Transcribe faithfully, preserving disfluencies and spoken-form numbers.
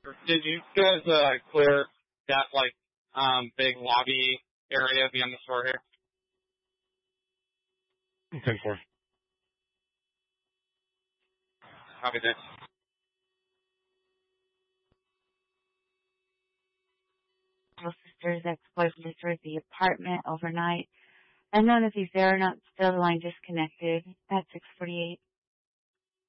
Did you guys uh, clear that like um big lobby area beyond the store here? ten four. Copy that. Sister's ex-boyfriend destroyed the apartment overnight. Unknown if he's there or not. Still, the line disconnected at six forty-eight.